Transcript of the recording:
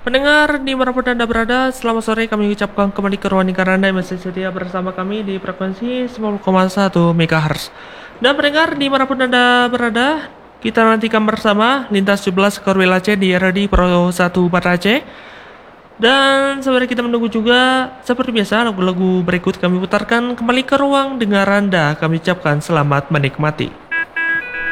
Pendengar dimanapun Anda berada, selamat sore kami ucapkan kembali ke ruang lingkar Anda yang masih setia bersama kami di frekuensi 90,1 MHz. Dan pendengar dimanapun Anda berada, kita nantikan bersama Lintas 17 Korwil Aceh di RRD Pro 1 Banda Aceh. Dan sembari kita menunggu juga, seperti biasa lagu-lagu berikut kami putarkan kembali ke ruang dengar Anda. Kami ucapkan selamat menikmati.